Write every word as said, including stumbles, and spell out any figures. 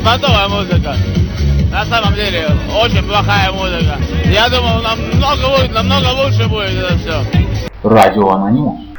беспонтовая музыка. На самом деле, очень плохая музыка. Я думал, намного, намного лучше будет это все. Радио Анонимус.